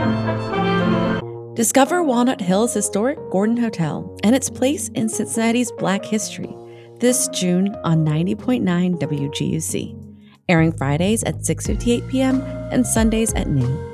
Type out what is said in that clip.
Discover Walnut Hill's historic Gordon Hotel and its place in Cincinnati's Black history this June on 90.9 WGUC, airing Fridays at 6:58 p.m. and Sundays at noon.